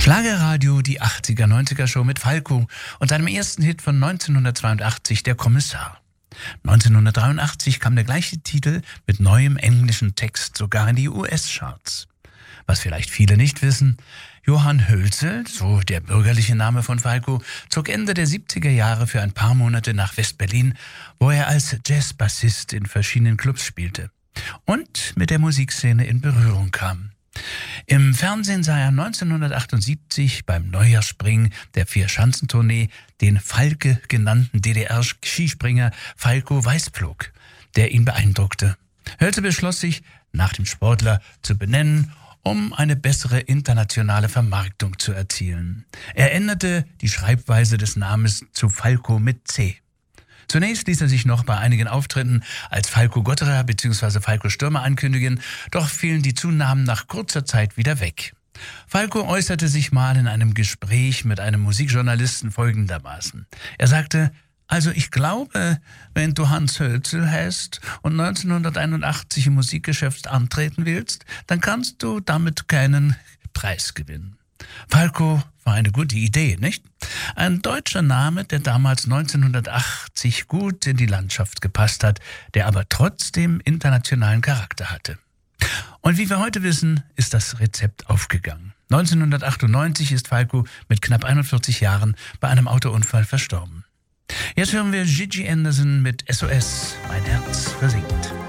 Schlagerradio, die 80er, 90er Show mit Falco und seinem ersten Hit von 1982, Der Kommissar. 1983 kam der gleiche Titel mit neuem englischen Text sogar in die US-Charts. Was vielleicht viele nicht wissen, Johann Hölzel, so der bürgerliche Name von Falco, zog Ende der 70er Jahre für ein paar Monate nach West-Berlin, wo er als Jazzbassist in verschiedenen Clubs spielte und mit der Musikszene in Berührung kam. Im Fernsehen sah er 1978 beim Neujahrsspringen der Vierschanzentournee den Falke genannten DDR-Skispringer Falco Weißpflug, der ihn beeindruckte. Hölzel beschloss sich, nach dem Sportler zu benennen, um eine bessere internationale Vermarktung zu erzielen. Er änderte die Schreibweise des Namens zu Falco mit C. Zunächst ließ er sich noch bei einigen Auftritten als Falco Gotterer bzw. Falco Stürmer ankündigen, doch fielen die Zunahmen nach kurzer Zeit wieder weg. Falco äußerte sich mal in einem Gespräch mit einem Musikjournalisten folgendermaßen. Er sagte: Also ich glaube, wenn du Hans Hölzel heißt und 1981 im Musikgeschäft antreten willst, dann kannst du damit keinen Preis gewinnen. Falco war eine gute Idee, nicht? Ein deutscher Name, der damals 1980 gut in die Landschaft gepasst hat, der aber trotzdem internationalen Charakter hatte. Und wie wir heute wissen, ist das Rezept aufgegangen. 1998 ist Falco mit knapp 41 Jahren bei einem Autounfall verstorben. Jetzt hören wir Gigi Anderson mit SOS, mein Herz versinkt.